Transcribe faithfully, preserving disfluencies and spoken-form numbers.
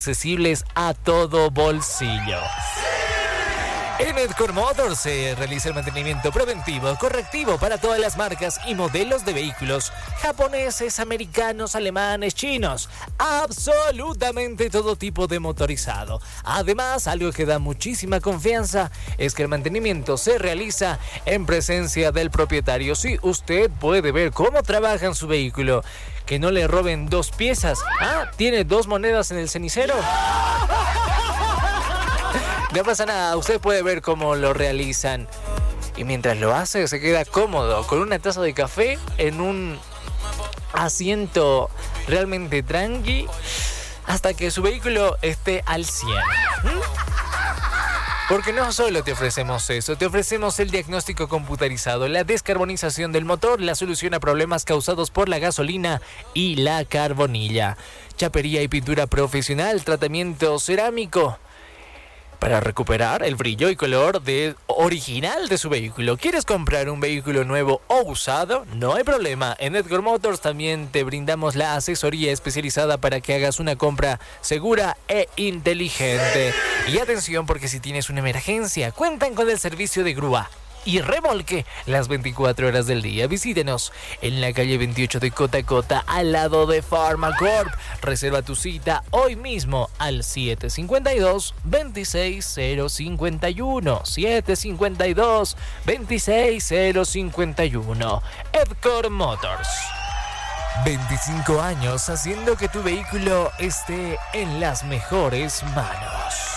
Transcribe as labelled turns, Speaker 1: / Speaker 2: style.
Speaker 1: accesibles a todo bolsillo. En Edcor Motors se realiza el mantenimiento preventivo, correctivo para todas las marcas y modelos de vehículos japoneses, americanos, alemanes, chinos, absolutamente todo tipo de motorizado. Además, algo que da muchísima confianza es que el mantenimiento se realiza en presencia del propietario. Sí, usted puede ver cómo trabaja en su vehículo, que no le roben dos piezas. Ah, ¿tiene dos monedas en el cenicero? No pasa nada, usted puede ver cómo lo realizan. Y mientras lo hace, se queda cómodo, con una taza de café en un asiento realmente tranqui, hasta que su vehículo esté al cien. ¿Mm? Porque no solo te ofrecemos eso, te ofrecemos el diagnóstico computarizado, la descarbonización del motor, la solución a problemas causados por la gasolina y la carbonilla. Chapería y pintura profesional, tratamiento cerámico, para recuperar el brillo y color de original de su vehículo. ¿Quieres comprar un vehículo nuevo o usado? No hay problema. En Edcor Motors también te brindamos la asesoría especializada para que hagas una compra segura e inteligente. Y atención, porque si tienes una emergencia, cuentan con el servicio de grúa y remolque las veinticuatro horas del día. Visítenos en la calle veintiocho de Cotacota, al lado de Pharmacorp. Reserva tu cita hoy mismo al siete cinco dos, dos seis cero cinco uno. siete cinco dos, dos seis cero cinco uno. Edcor Motors. veinticinco años haciendo que tu vehículo esté en las mejores manos.